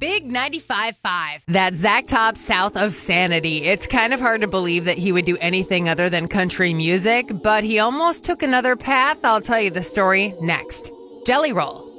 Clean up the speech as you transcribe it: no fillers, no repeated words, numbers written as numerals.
Big 95.5. That's Zach Top south of Sanity. It's kind of hard to believe that he would do anything other than country music, but he almost took another path. I'll tell you the story next. Jelly Roll.